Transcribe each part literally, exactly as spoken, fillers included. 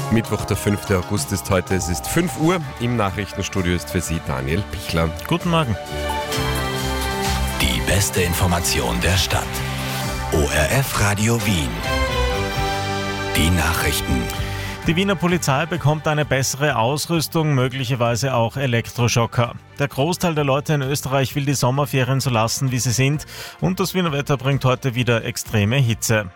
Mittwoch, der fünfte August ist heute. Es ist fünf Uhr. Im Nachrichtenstudio ist für Sie Daniel Pichler. Guten Morgen. Die beste Information der Stadt. O R F Radio Wien. Die Nachrichten. Die Wiener Polizei bekommt eine bessere Ausrüstung, möglicherweise auch Elektroschocker. Der Großteil der Leute in Österreich will die Sommerferien so lassen, wie sie sind. Und das Wiener Wetter bringt heute wieder extreme Hitze.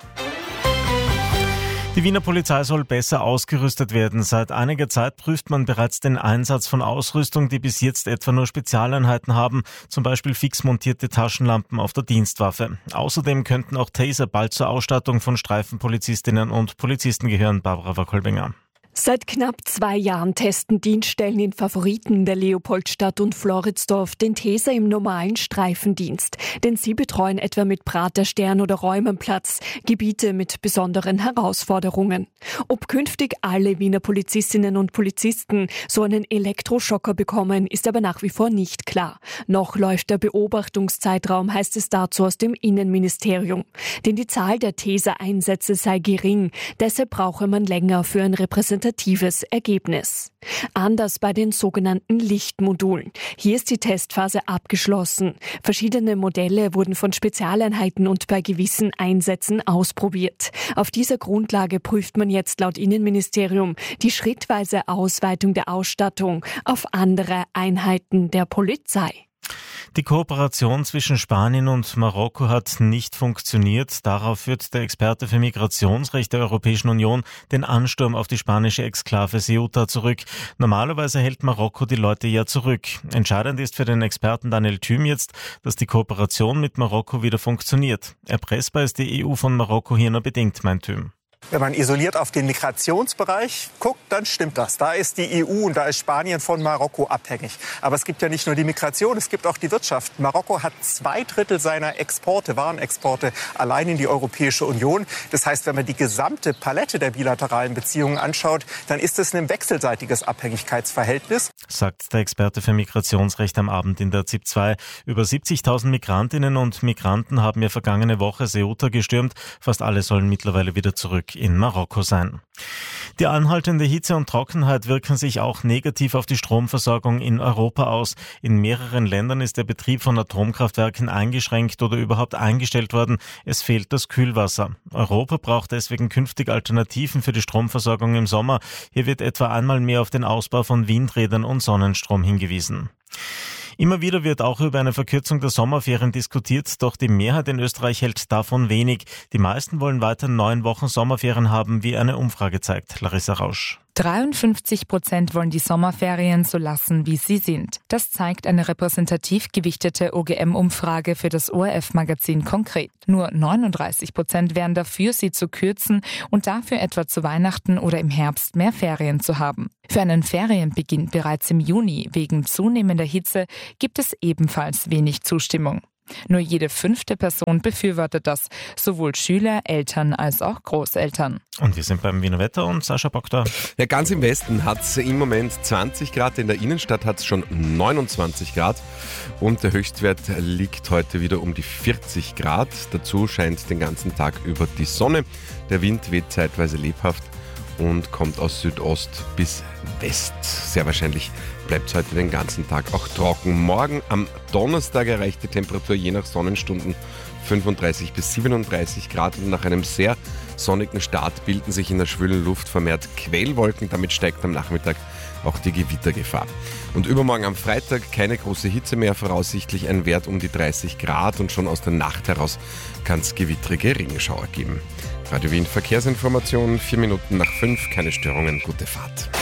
Die Wiener Polizei soll besser ausgerüstet werden. Seit einiger Zeit prüft man bereits den Einsatz von Ausrüstung, die bis jetzt etwa nur Spezialeinheiten haben, zum Beispiel fix montierte Taschenlampen auf der Dienstwaffe. Außerdem könnten auch Taser bald zur Ausstattung von Streifenpolizistinnen und Polizisten gehören. Barbara Wackolbinger. Seit knapp zwei Jahren testen Dienststellen in Favoriten der Leopoldstadt und Floridsdorf den Taser im normalen Streifendienst. Denn sie betreuen etwa mit Praterstern oder Räumenplatz Gebiete mit besonderen Herausforderungen. Ob künftig alle Wiener Polizistinnen und Polizisten so einen Elektroschocker bekommen, ist aber nach wie vor nicht klar. Noch läuft der Beobachtungszeitraum, heißt es dazu aus dem Innenministerium. Denn die Zahl der Taser-Einsätze sei gering. Deshalb brauche man länger für ein repräsentatives Ergebnis. Anders bei den sogenannten Lichtmodulen. Hier ist die Testphase abgeschlossen. Verschiedene Modelle wurden von Spezialeinheiten und bei gewissen Einsätzen ausprobiert. Auf dieser Grundlage prüft man jetzt laut Innenministerium die schrittweise Ausweitung der Ausstattung auf andere Einheiten der Polizei. Die Kooperation zwischen Spanien und Marokko hat nicht funktioniert. Darauf führt der Experte für Migrationsrecht der Europäischen Union den Ansturm auf die spanische Exklave Ceuta zurück. Normalerweise hält Marokko die Leute ja zurück. Entscheidend ist für den Experten Daniel Thüm jetzt, dass die Kooperation mit Marokko wieder funktioniert. Erpressbar ist die E U von Marokko hier nur bedingt, meint Thüm. Wenn man isoliert auf den Migrationsbereich guckt, dann stimmt das. Da ist die E U und da ist Spanien von Marokko abhängig. Aber es gibt ja nicht nur die Migration, es gibt auch die Wirtschaft. Marokko hat zwei Drittel seiner Exporte, Warenexporte, allein in die Europäische Union. Das heißt, wenn man die gesamte Palette der bilateralen Beziehungen anschaut, dann ist es ein wechselseitiges Abhängigkeitsverhältnis. Sagt der Experte für Migrationsrecht am Abend in der Z I P zwei. Über siebzigtausend Migrantinnen und Migranten haben ja vergangene Woche Ceuta gestürmt. Fast alle sollen mittlerweile wieder zurück in Marokko sein. Die anhaltende Hitze und Trockenheit wirken sich auch negativ auf die Stromversorgung in Europa aus. In mehreren Ländern ist der Betrieb von Atomkraftwerken eingeschränkt oder überhaupt eingestellt worden. Es fehlt das Kühlwasser. Europa braucht deswegen künftig Alternativen für die Stromversorgung im Sommer. Hier wird etwa einmal mehr auf den Ausbau von Windrädern und Sonnenstrom hingewiesen. Immer wieder wird auch über eine Verkürzung der Sommerferien diskutiert, doch die Mehrheit in Österreich hält davon wenig. Die meisten wollen weiter neun Wochen Sommerferien haben, wie eine Umfrage zeigt. Larissa Rausch. dreiundfünfzig Prozent wollen die Sommerferien so lassen, wie sie sind. Das zeigt eine repräsentativ gewichtete O G M-Umfrage für das O R F-Magazin konkret. Nur neununddreißig Prozent wären dafür, sie zu kürzen und dafür etwa zu Weihnachten oder im Herbst mehr Ferien zu haben. Für einen Ferienbeginn bereits im Juni wegen zunehmender Hitze gibt es ebenfalls wenig Zustimmung. Nur jede fünfte Person befürwortet das, sowohl Schüler, Eltern als auch Großeltern. Und wir sind beim Wiener Wetter und Sascha Bock da. Ja, ganz im Westen hat es im Moment zwanzig Grad, in der Innenstadt hat es schon neunundzwanzig Grad und der Höchstwert liegt heute wieder um die vierzig Grad. Dazu scheint den ganzen Tag über die Sonne. Der Wind weht zeitweise lebhaft und kommt aus Südost bis West. Sehr wahrscheinlich bleibt es heute den ganzen Tag auch trocken. Morgen am Donnerstag erreicht die Temperatur je nach Sonnenstunden fünfunddreißig bis siebenunddreißig Grad und nach einem sehr sonnigen Start bilden sich in der schwülen Luft vermehrt Quellwolken. Damit steigt am Nachmittag auch die Gewittergefahr. Und übermorgen am Freitag keine große Hitze mehr, voraussichtlich ein Wert um die dreißig Grad und schon aus der Nacht heraus kann es gewittrige Regenschauer geben. Radio Wien Verkehrsinformationen, vier Minuten nach fünf, keine Störungen, gute Fahrt.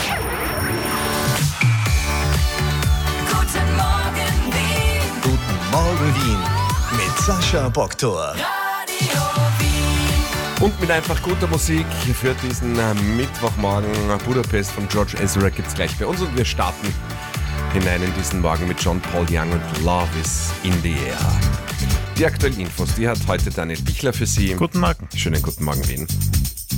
Guten Morgen Wien. Guten Morgen Wien mit Sascha Boktor. Und mit einfach guter Musik für diesen Mittwochmorgen Budapest von George Ezra gibt es gleich bei uns und wir starten hinein in diesen Morgen mit John Paul Young und Love is in the Air. Die aktuellen Infos, die hat heute Daniel Pichler für Sie. Guten Morgen. Schönen guten Morgen, Wien.